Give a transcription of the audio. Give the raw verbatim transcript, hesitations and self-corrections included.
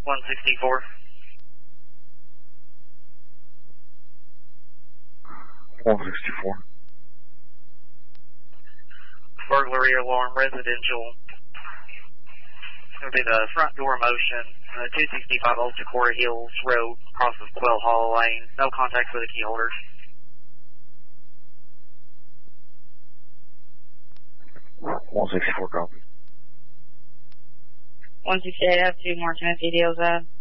one sixty-four. one sixty-four. Burglary alarm, residential. It'll be the front door motion, uh, two sixty-five Old Decorah Hills Road, crosses Quail Hollow Lane. No contact with the key holder. one sixty-four copy. one sixty-eight, I have two more Tennessee deals out.